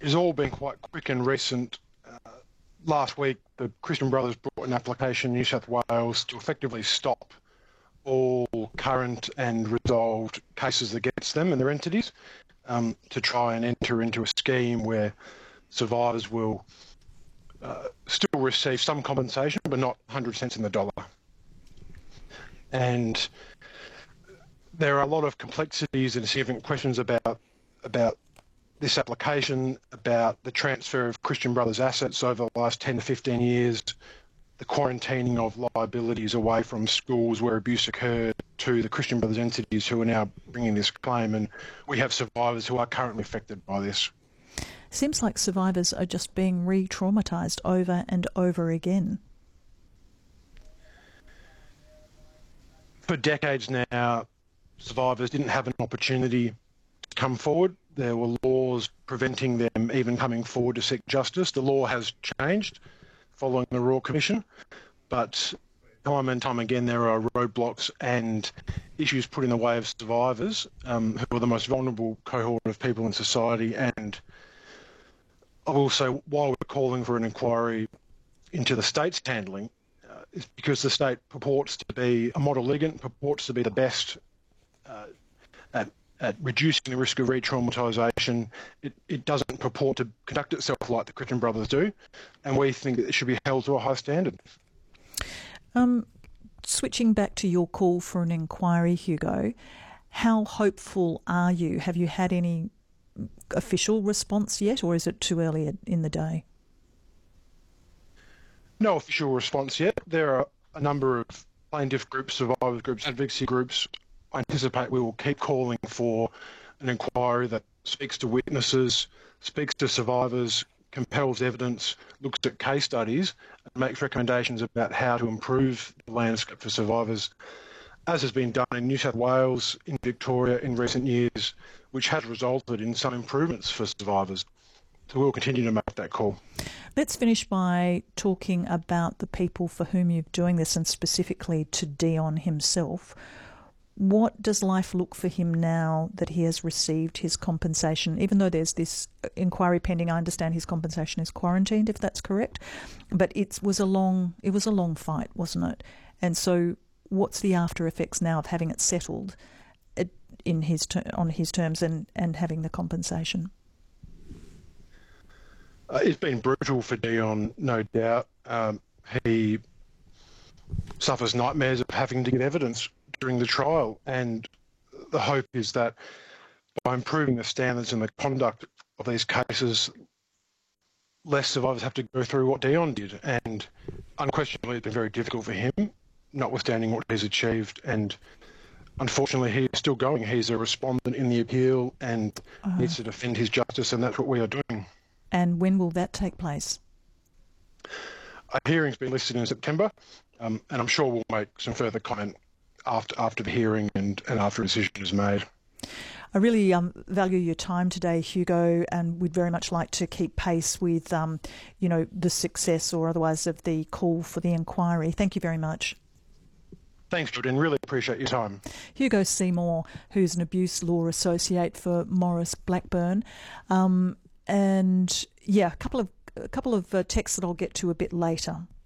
has all been quite quick and recent. Last week, the Christian Brothers brought an application in New South Wales to effectively stop all current and resolved cases against them and their entities, to try and enter into a scheme where survivors will still receive some compensation, but not 100 cents in the dollar. And there are a lot of complexities and significant questions about this application, about the transfer of Christian Brothers assets over the last 10 to 15 years, the quarantining of liabilities away from schools where abuse occurred to the Christian Brothers entities who are now bringing this claim. And we have survivors who are currently affected by this. Seems like survivors are just being re-traumatised over and over again. For decades now, survivors didn't have an opportunity to come forward. There were laws preventing them even coming forward to seek justice. The law has changed following the Royal Commission, but time and time again there are roadblocks and issues put in the way of survivors, who are the most vulnerable cohort of people in society. And I will say, while we're calling for an inquiry into the state's handling, is because the state purports to be a model litigant, purports to be the best at reducing the risk of re-traumatisation. It doesn't purport to conduct itself like the Christian Brothers do, and we think that it should be held to a high standard. Switching back to your call for an inquiry, Hugo, how hopeful are you? Have you had any official response yet, or is it too early in the day? No official response yet. There are a number of plaintiff groups, survivors groups, advocacy groups. I anticipate we will keep calling for an inquiry that speaks to witnesses, speaks to survivors, compels evidence, looks at case studies, and makes recommendations about how to improve the landscape for survivors, as has been done in New South Wales, in Victoria in recent years, which has resulted in some improvements for survivors. So we'll continue to make that call. Let's finish by talking about the people for whom you're doing this, and specifically to Dion himself. What does life look for him now that he has received his compensation? Even though there's this inquiry pending, I understand his compensation is quarantined, if that's correct. But it was a long fight, wasn't it? And so, what's the after effects now of having it settled on his terms and having the compensation? It's been brutal for Dion, no doubt. He suffers nightmares of having to give evidence during the trial, and the hope is that by improving the standards and the conduct of these cases, less survivors have to go through what Dion did. And unquestionably, it's been very difficult for him, notwithstanding what he's achieved. And unfortunately, he is still going. He's a respondent in the appeal and needs to defend his justice, and that's what we are doing. And when will that take place? A hearing's been listed in September, and I'm sure we'll make some further comment after the hearing and after a decision is made. I really value your time today, Hugo, and we'd very much like to keep pace with, the success or otherwise of the call for the inquiry. Thank you very much. Thanks, Jordan. Really appreciate your time. Hugo Seymour, who's an abuse law associate for Maurice Blackburn, a couple of texts that I'll get to a bit later.